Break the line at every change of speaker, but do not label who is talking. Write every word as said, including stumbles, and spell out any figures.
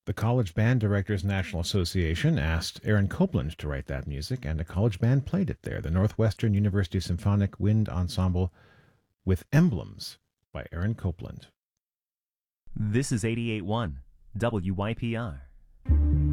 The College Band Directors National Association asked Aaron Copland to write that music, and a college band played it there. The Northwestern University Symphonic Wind Ensemble with Emblems by Aaron Copland.
This is eighty-eight point one W Y P R.